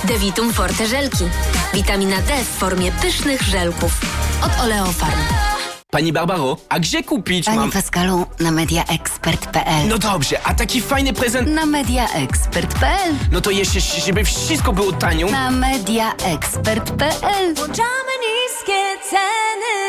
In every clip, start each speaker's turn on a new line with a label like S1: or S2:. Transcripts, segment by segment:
S1: Devitum Forte żelki. Witamina D w formie pysznych żelków. Od Oleofarm.
S2: Pani Barbaro, a gdzie kupić
S3: Panie Pascalu, na mediaexpert.pl.
S2: No dobrze, a taki fajny prezent...
S3: Na mediaexpert.pl.
S2: No to jeszcze, żeby wszystko było tanio.
S3: Na mediaexpert.pl.
S4: Włączamy niskie ceny.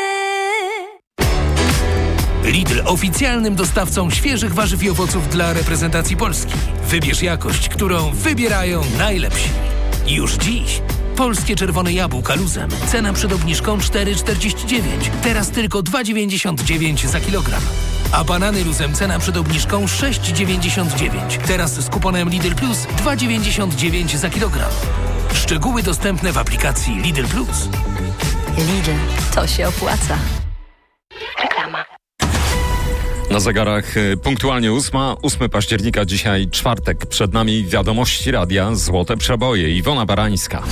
S5: Lidl oficjalnym dostawcą świeżych warzyw i owoców dla reprezentacji Polski. Wybierz jakość, którą wybierają najlepsi. Już dziś polskie czerwone jabłka luzem. Cena przed obniżką 4,49. Teraz tylko 2,99 za kilogram. A banany luzem cena przed obniżką 6,99. Teraz z kuponem Lidl Plus 2,99 za kilogram. Szczegóły dostępne w aplikacji Lidl Plus.
S3: Lidl, to się opłaca. Reklama.
S6: Na zegarach punktualnie 8 października, dzisiaj czwartek. Przed nami wiadomości radia Złote Przeboje. Iwona Barańska.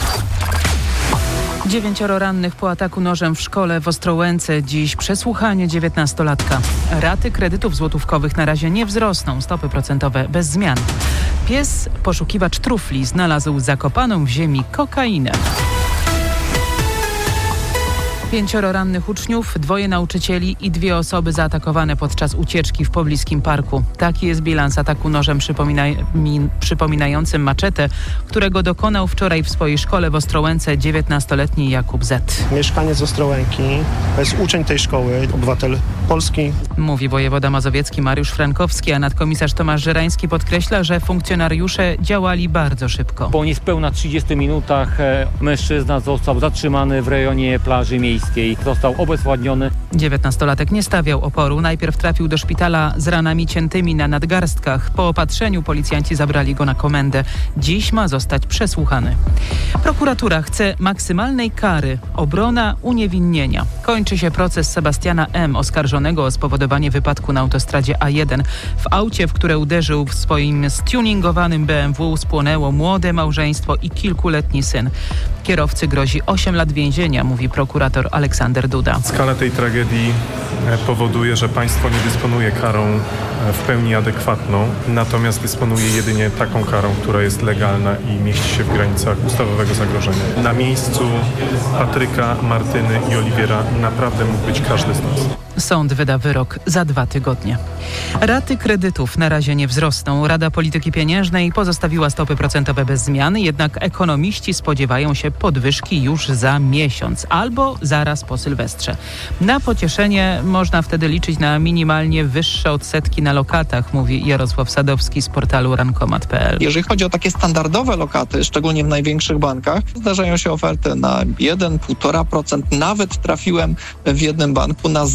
S7: 9 rannych po ataku nożem w szkole w Ostrołęce. Dziś przesłuchanie 19-latka. Raty kredytów złotówkowych na razie nie wzrosną. Stopy procentowe bez zmian. Pies, poszukiwacz trufli, znalazł zakopaną w ziemi kokainę. 5 rannych uczniów, 2 nauczycieli i 2 osoby zaatakowane podczas ucieczki w pobliskim parku. Taki jest bilans ataku nożem przypominającym maczetę, którego dokonał wczoraj w swojej szkole w Ostrołęce 19-letni Jakub Z.
S8: Mieszkaniec z Ostrołęki, to jest uczeń tej szkoły, obywatel Polski.
S7: Mówi wojewoda mazowiecki Mariusz Frankowski, a nadkomisarz Tomasz Żerański podkreśla, że funkcjonariusze działali bardzo szybko.
S9: Po niespełna 30 minutach mężczyzna został zatrzymany w rejonie plaży miejskiej. Został obezwładniony.
S7: 19-latek nie stawiał oporu. Najpierw trafił do szpitala z ranami ciętymi na nadgarstkach. Po opatrzeniu policjanci zabrali go na komendę. Dziś ma zostać przesłuchany. Prokuratura chce maksymalnej kary. Obrona uniewinnienia. Kończy się proces Sebastiana M., oskarżonego o spowodowanie wypadku na autostradzie A1. W aucie, w które uderzył w swoim stuningowanym BMW, spłonęło młode małżeństwo i kilkuletni syn. Kierowcy grozi 8 lat więzienia, mówi prokurator Aleksander Duda.
S10: Skala tej tragedii powoduje, że państwo nie dysponuje karą w pełni adekwatną, natomiast dysponuje jedynie taką karą, która jest legalna i mieści się w granicach ustawowego zagrożenia. Na miejscu Patryka, Martyny i Oliwiera naprawdę mógł być każdy z nas.
S7: Sąd wyda wyrok za 2 tygodnie. Raty kredytów na razie nie wzrosną. Rada Polityki Pieniężnej pozostawiła stopy procentowe bez zmian, jednak ekonomiści spodziewają się podwyżki już za miesiąc albo zaraz po Sylwestrze. Na pocieszenie można wtedy liczyć na minimalnie wyższe odsetki na lokatach, mówi Jarosław Sadowski z portalu rankomat.pl.
S11: Jeżeli chodzi o takie standardowe lokaty, szczególnie w największych bankach, zdarzają się oferty na 1,5%. Nawet trafiłem w jednym banku na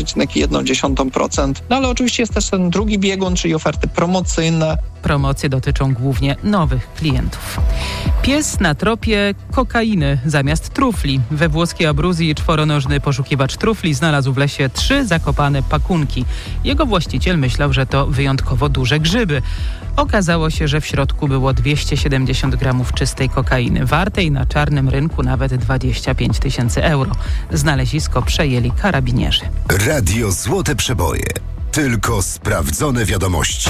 S11: 0,1%. No ale oczywiście jest też ten drugi biegun, czyli oferty promocyjne.
S7: Promocje dotyczą głównie nowych klientów. Pies na tropie kokainy zamiast trufli. We włoskiej Abruzji 4-nożny poszukiwacz trufli znalazł w lesie 3 zakopane pakunki. Jego właściciel myślał, że to wyjątkowo duże grzyby. Okazało się, że w środku było 270 gramów czystej kokainy, wartej na czarnym rynku nawet 25 000 euro. Znalezisko przejęli karabinierzy.
S12: Radio Złote Przeboje. Tylko sprawdzone wiadomości.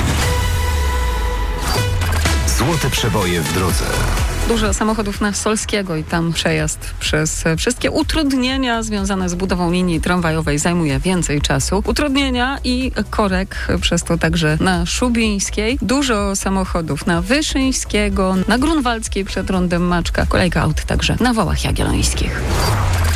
S12: Złote Przeboje w drodze.
S13: Dużo samochodów na Solskiego i tam przejazd przez wszystkie utrudnienia związane z budową linii tramwajowej zajmuje więcej czasu. Utrudnienia i korek, przez to także na Szubińskiej. Dużo samochodów na Wyszyńskiego, na Grunwaldzkiej przed rondem Maczka. Kolejka aut także na Wałach Jagiellońskich.